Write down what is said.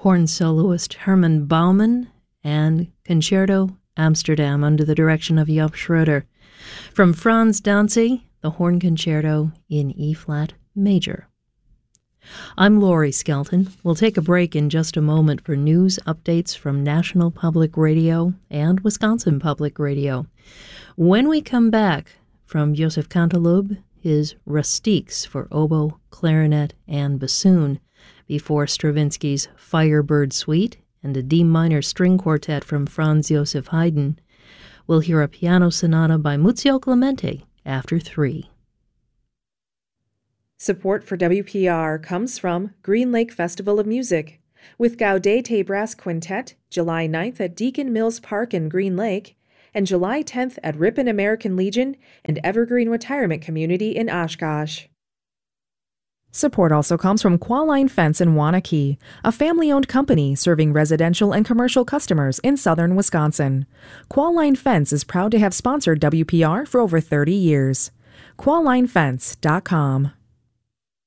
horn soloist Herman Baumann, and Concerto Amsterdam under the direction of Job Schroeder. From Franz Danzig, the Horn Concerto in E-flat major. I'm Laurie Skelton. We'll take a break in just a moment for news updates from National Public Radio and Wisconsin Public Radio. When we come back from Joseph Canteloube, his Rustiques for oboe, clarinet, and bassoon, before Stravinsky's Firebird Suite and a D minor string quartet from Franz Joseph Haydn, we'll hear a piano sonata by Muzio Clemente after 3. Support for WPR comes from Green Lake Festival of Music, with Gaudete Brass Quintet, July 9th at Deacon Mills Park in Green Lake, and July 10th at Ripon American Legion and Evergreen Retirement Community in Oshkosh. Support also comes from Qualine Fence in Waunakee, a family-owned company serving residential and commercial customers in southern Wisconsin. Qualine Fence is proud to have sponsored WPR for over 30 years. QualineFence.com.